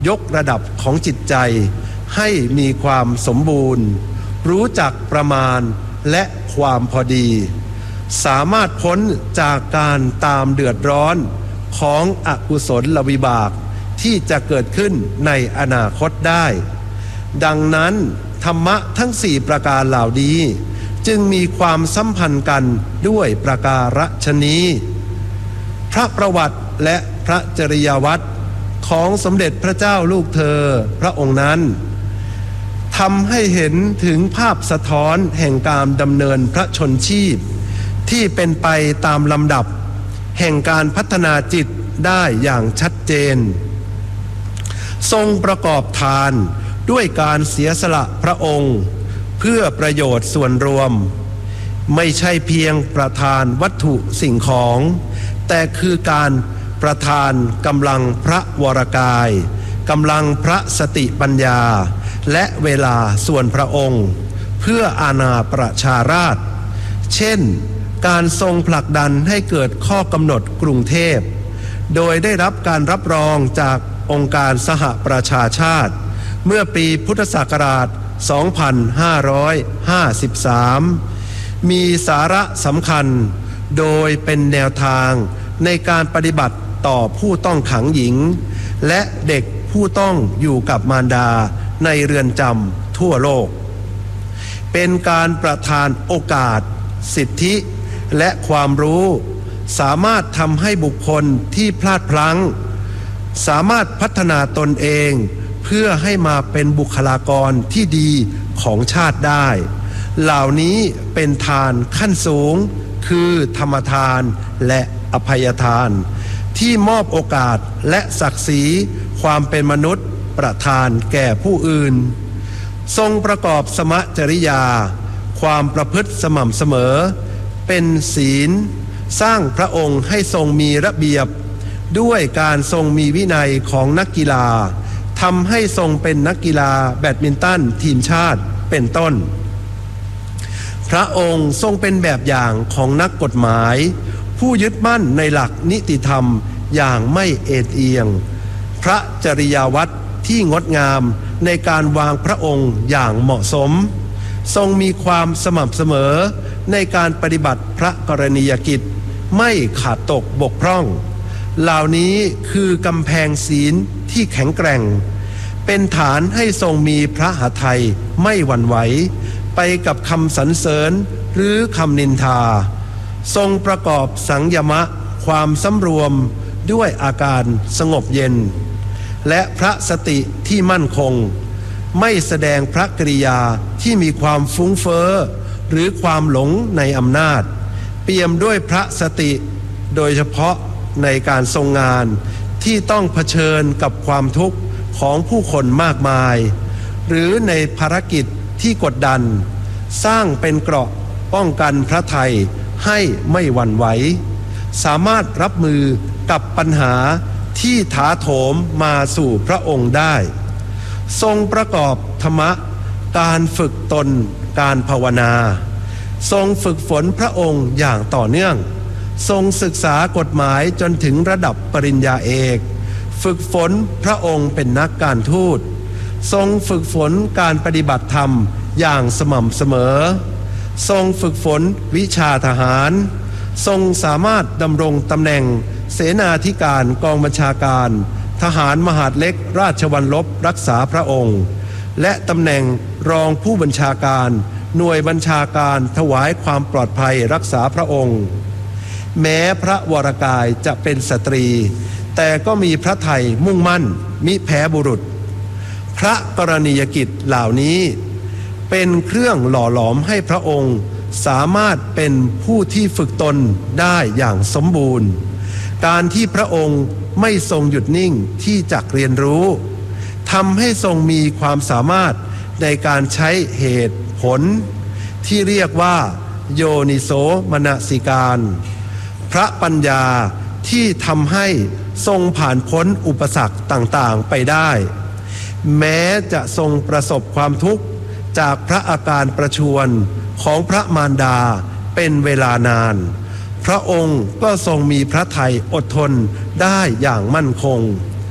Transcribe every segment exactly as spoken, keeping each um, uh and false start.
ยกระดับของจิตใจให้มีความสมบูรณ์รู้จักประมาณและความพอดีสามารถพ้นจากการตามเดือดร้อนของอกุศลวิบากที่จะเกิดขึ้นในอนาคตได้ดังนั้นธรรมะทั้งสี่ประการเหล่านี้จึงมีความสัมพันธ์กันด้วยประการฉนี้พระประวัติและพระจริยวัตรของสมเด็จพระเจ้าลูกเธอพระองค์นั้นทำให้เห็นถึงภาพสะท้อนแห่งการดำเนินพระชนชีพที่เป็นไปตามลำดับแห่งการพัฒนาจิตได้อย่างชัดเจนทรงประกอบทานด้วยการเสียสละพระองค์เพื่อประโยชน์ส่วนรวมไม่ใช่เพียงประทานวัตถุสิ่งของแต่คือการประทานกำลังพระวรกายกำลังพระสติปัญญาและเวลาส่วนพระองค์เพื่ออาณาประชาราษฎร์เช่นการทรงผลักดันให้เกิดข้อกำหนดกรุงเทพโดยได้รับการรับรองจากองค์การสหประชาชาติเมื่อปีพุทธศักราช สองพันห้าร้อยห้าสิบสาม มีสาระสำคัญโดยเป็นแนวทางในการปฏิบัติต่อผู้ต้องขังหญิงและเด็กผู้ต้องอยู่กับมารดาในเรือนจำทั่วโลกเป็นการประทานโอกาสสิทธิและความรู้สามารถทำให้บุคคลที่พลาดพลั้งสามารถพัฒนาตนเองเพื่อให้มาเป็นบุคลากรที่ดีของชาติได้เหล่านี้เป็นทานขั้นสูงคือธรรมทานและอภัยทานที่มอบโอกาสและศักดิ์ศรีความเป็นมนุษย์ประทานแก่ผู้อื่นทรงประกอบสมจริยาความประพฤติสม่ำเสมอเป็นศีลสร้างพระองค์ให้ทรงมีระเบียบด้วยการทรงมีวินัยของนักกีฬาทำให้ทรงเป็นนักกีฬาแบดมินตันทีมชาติเป็นต้นพระองค์ทรงเป็นแบบอย่างของนักกฎหมายผู้ยึดมั่นในหลักนิติธรรมอย่างไม่เอ็นเอียงพระจริยวัตรที่งดงามในการวางพระองค์อย่างเหมาะสมทรงมีความสม่ำเสมอในการปฏิบัติพระกรณียกิจไม่ขาดตกบกพร่องเหล่านี้คือกำแพงศีลที่แข็งแกร่งเป็นฐานให้ทรงมีพระหฤทัยไม่หวั่นไหวไปกับคำสรรเสริญหรือคำนินทาทรงประกอบสังยมะความสำรวมด้วยอาการสงบเย็นและพระสติที่มั่นคงไม่แสดงพระกริยาที่มีความฟุ้งเฟ้อหรือความหลงในอำนาจเปี่ยมด้วยพระสติโดยเฉพาะในการทรงงานที่ต้องเผชิญกับความทุกข์ของผู้คนมากมายหรือในภารกิจที่กดดันสร้างเป็นเกราะป้องกันพระทัยให้ไม่หวั่นไหวสามารถรับมือกับปัญหาที่ถาโถมมาสู่พระองค์ได้ทรงประกอบธรรมะการฝึกตนการภาวนาทรงฝึกฝนพระองค์อย่างต่อเนื่องทรงศึกษากฎหมายจนถึงระดับปริญญาเอกฝึกฝนพระองค์เป็นนักการทูตทรงฝึกฝนการปฏิบัติธรรมอย่างสม่ำเสมอทรงฝึกฝนวิชาทหารทรงสามารถดำรงตำแหน่งเสนาธิการกองบัญชาการทหารมหาดเล็กราชวัลลบรักษาพระองค์และตำแหน่งรองผู้บัญชาการหน่วยบัญชาการถวายความปลอดภัยรักษาพระองค์แม้พระวรกายจะเป็นสตรีแต่ก็มีพระทัยมุ่งมั่นมิแพ้บุรุษพระกรณียกิจเหล่านี้เป็นเครื่องหล่อหลอมให้พระองค์สามารถเป็นผู้ที่ฝึกตนได้อย่างสมบูรณ์การที่พระองค์ไม่ทรงหยุดนิ่งที่จะเรียนรู้ทำให้ทรงมีความสามารถในการใช้เหตุผลที่เรียกว่าโยนิโสมนสิการพระปัญญาที่ทำให้ทรงผ่านพ้นอุปสรรคต่างๆไปได้แม้จะทรงประสบความทุกข์จากพระอาการประชวรของพระมารดาเป็นเวลานานพระองค์ก็ทรงมีพระทัยอดทนได้อย่างมั่นคง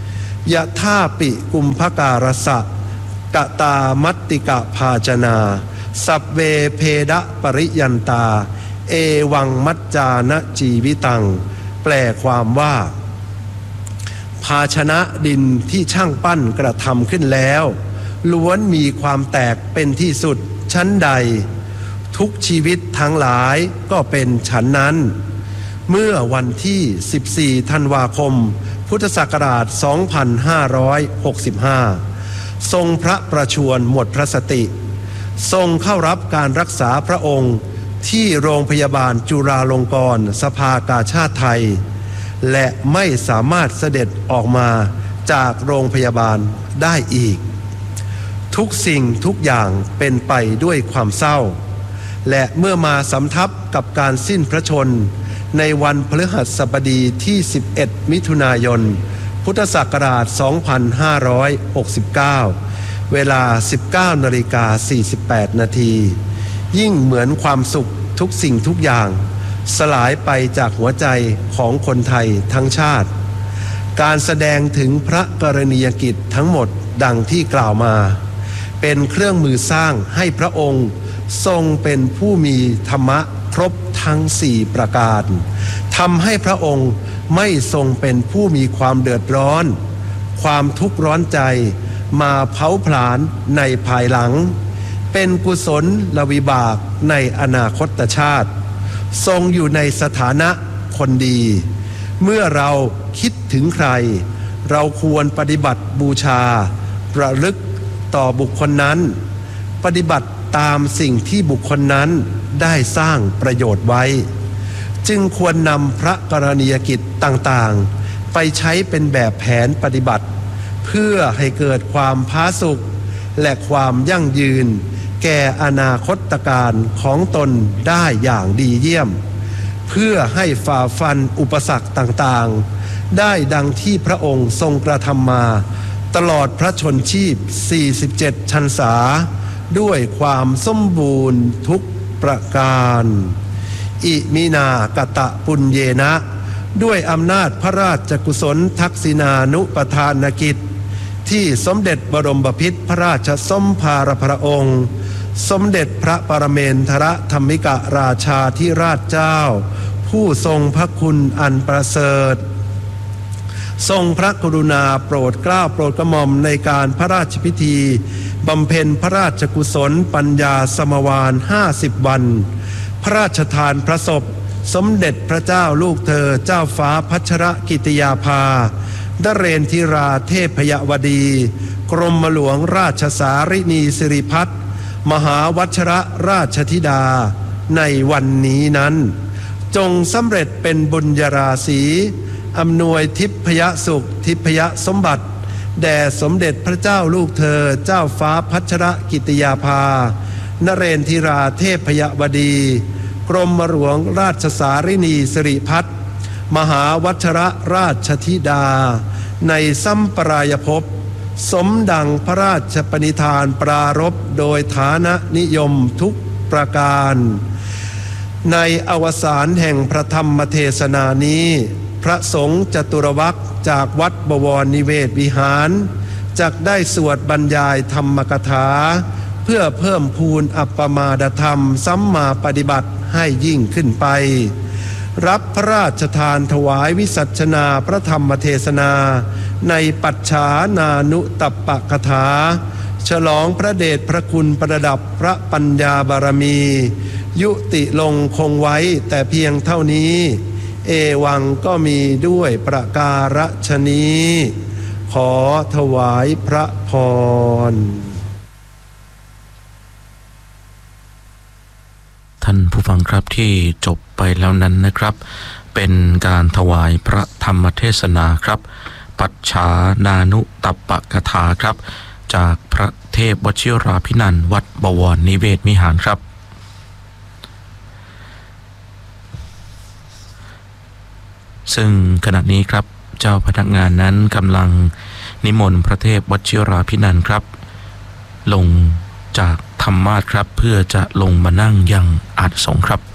ยะธาปิกุมภการสะกะตามัตติกะภาชนาสัพเวเพดะปริยันตาเอวังมัจจานะจีวิตังแปลความว่าภาชนะดินที่ช่างปั้นกระทำขึ้นแล้วล้วนมีความแตกเป็นที่สุดชั้นใดทุกชีวิตทั้งหลายก็เป็นฉันนั้นเมื่อวันที่สิบสี่ธันวาคมพุทธศักราชสองพันห้าร้อยหกสิบห้าทรงพระประชวรหมดพระสติทรงเข้ารับการรักษาพระองค์ที่โรงพยาบาลจุฬาลงกรณ์สภากาชาดไทยและไม่สามารถเสด็จออกมาจากโรงพยาบาลได้อีกทุกสิ่งทุกอย่างเป็นไปด้วยความเศร้าและเมื่อมาสำทับกับการสิ้นพระชนในวันพฤหัสบดีที่สิบเอ็ดมิถุนายนพุทธศักราชสองพันห้าร้อยหกสิบเก้าเวลา สิบเก้านาฬิกาสี่สิบแปดนาทียิ่งเหมือนความสุขทุกสิ่งทุกอย่างสลายไปจากหัวใจของคนไทยทั้งชาติการแสดงถึงพระกรณียกิจทั้งหมดดังที่กล่าวมาเป็นเครื่องมือสร้างให้พระองค์ทรงเป็นผู้มีธรรมะครบทั้งสี่ประการทำให้พระองค์ไม่ทรงเป็นผู้มีความเดือดร้อนความทุกข์ร้อนใจมาเผาผลาญในภายหลังเป็นกุศลและวิบากในอนาคตชาติทรงอยู่ในสถานะคนดีเมื่อเราคิดถึงใครเราควรปฏิบัติบูชาระลึกต่อบุคคลนั้นปฏิบัติตามสิ่งที่บุคคลนั้นได้สร้างประโยชน์ไว้จึงควรนำพระกรณียกิจต่างๆไปใช้เป็นแบบแผนปฏิบัติเพื่อให้เกิดความผาสุกและความยั่งยืนแก่อนาคตการของตนได้อย่างดีเยี่ยมเพื่อให้ฝ่าฟันอุปสรรคต่างๆได้ดังที่พระองค์ทรงกระทำมาตลอดพระชนชีพสี่สิบเจ็ดพรรษาด้วยความสมบูรณ์ทุกประการอิมินากตะปุญเยนะด้วยอำนาจพระราชกุศลทักษิณานุปทานกิจที่สมเด็จบรมบพิตรพระราชสมภารพระองค์สมเด็จพระปรเมนทรธรรมิกราชาธิราชเจ้าผู้ทรงพระคุณอันประเสริฐทรงพระกรุณาโปรดเกล้าโปรดกระหม่อมในการพระราชพิธีบำเพ็ญพระราชกุศลปัญญาสมวานห้าสิบวันพระราชทานพระศพสมเด็จพระเจ้าลูกเธอเจ้าฟ้าพัชรกิติยาภานเรนทิราเทพยวดีกรมหลวงราชสารินีสิริพัฒน์มหาวัชรราชธิดาในวันนี้นั้นจงสำเร็จเป็นบุญญาราศีอำนวยทิพยสุขทิพยสมบัติแด่สมเด็จพระเจ้าลูกเธอเจ้าฟ้าพัชรกิติยาภานเรนทิราเทพยวดีกรมหลวงราชสารินีสิริพัฒน์มหาวัชรราชธิดาในสัมปรายภพสมดังพระราชปณิธานปรารภโดยฐานะนิยมทุกประการในอวสานแห่งพระธรรมเทศนานี้พระสงฆ์จตุรวรรคจากวัดบวรนิเวศวิหารจักได้สวดบรรยายธรรมกถาเพื่อเพิ่มพูนอัปปมาดธรรมสัมมาปฏิบัติให้ยิ่งขึ้นไปรับพระราชทานถวายวิสัชนาพระธรรมเทศนาในปัจฉานานุตัปปกถาฉลองพระเดชพระคุณประดับพระปัญญาบารมียุติลงคงไว้แต่เพียงเท่านี้เอวังก็มีด้วยประการฉนี้ขอถวายพระพรท่านผู้ฟังครับที่จบไปแล้วนั้นนะครับเป็นการถวายพระธรรมเทศนาครับปัจฉานานุตัปปกถาครับจากพระเทพวชิราภินันท์วัดบวรนิเวศวิหารครับซึ่งขณะนี้ครับเจ้าพนักงานนั้นกำลังนิมนต์พระเทพวชิราภินันท์ครับลงจากธรรมาสน์ครับเพื่อจะลงมานั่งยังอาสงฆ์ครับ